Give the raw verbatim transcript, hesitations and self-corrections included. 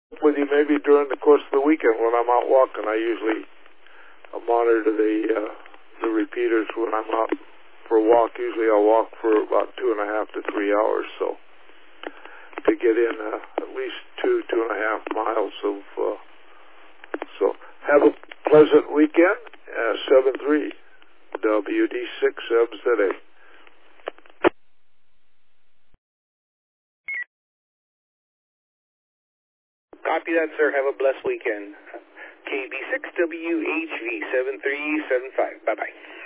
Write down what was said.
with you maybe during the course of the weekend when I'm out walking. I usually monitor the uh, the repeaters when I'm out for a walk. Usually I'll walk for about two and a half to three hours, so to get in uh, at least two, two and a half miles of. Uh, so have a pleasant weekend. Uh, seven three W D six M Z A. Copy that, sir. Have a blessed weekend. K B six W H V seven three seven five. Bye-bye.